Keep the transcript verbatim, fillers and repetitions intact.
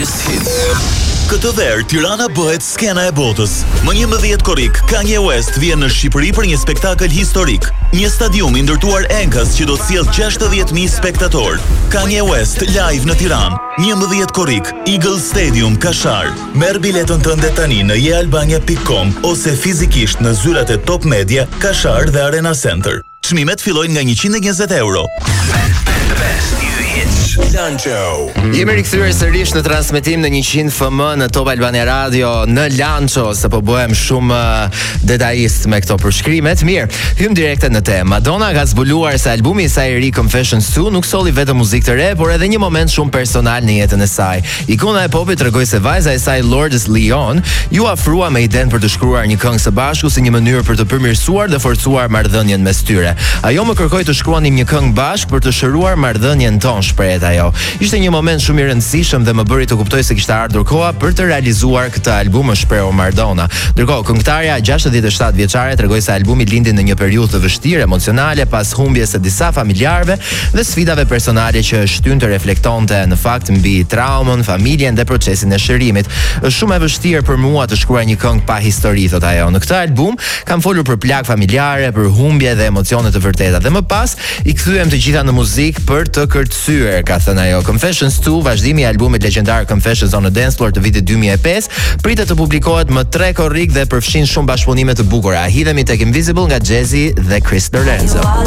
Greatest Hits. Këtë verë, Tirana bëhet skena e botës. Më njëmbëdhjetë korrik, Kanye West vjen në Shqipëri për një spektakël historik. Një stadium i ndërtuar enkas që do të sjellë gjashtëdhjetë mijë spektatorë. Kanye West live në Tiranë. njëmbëdhjetë korrik, Eagle Stadium, Kashar. Merr biletën tënde tani në jealbania pikë com ose fizikisht në zyrat e Top Media, Kashar dhe Arena Center. Çmimet fillojnë nga njëqind e njëzet euro. The best new hits. Lancho. Jemi rikthyer sërish në transmetim në njëqind F M në Top Albania Radio në Lancho, se po bëhem shumë uh, detajist me këto përshkrimet. Mirë, hym direkte në temë. Madonna ka zbuluar se albumi i saj i ri Confessions two nuk solli vetëm muzikë të re, por edhe një moment shumë personal në jetën e saj. Ikona e popit tregoi se vajza e saj Lourdes Lyon ju afrua me idenë për të shkruar një këngë së bashku si një mënyrë për të përmirësuar dhe forcuar marrëdhënien mes tyre. Ajo më kërkoi të shkruanim një këngë bashkë për të shëruar marrëdhënien tonë, shprehet ajo. Ishte një moment shumë i rëndësishëm dhe më bëri të kuptoj se kishte ardhur koha për të realizuar këtë album, shpreu Madonna. Ndërkohë, këngëtarja gjashtëdhjetë e shtatë vjeçare tregoi se albumi lindi në një periudhë të vështirë emocionale pas humbjes së disa familjarëve dhe sfidave personale që shtyn të reflektonte në fakt mbi traumën, familjen dhe procesin e shërimit. Është shumë e vështirë për mua të shkruaj një këngë pa histori, thot ajo. Në këtë album kam folur për plagë familjare, për humbje dhe emocione të vërteta dhe më pas i kthyem të gjitha në muzikë për të kërcyer, ka thënë ajo. Confessions two, vazhdimi i albumit legjendar Confessions on a Dance Floor të vitit dy mijë e pesë, pritet të publikohet më tre korrik dhe përfshin shumë bashkëpunime të bukura. Hidhemi tek Invisible nga Jay-Z dhe Chris Lorenzo.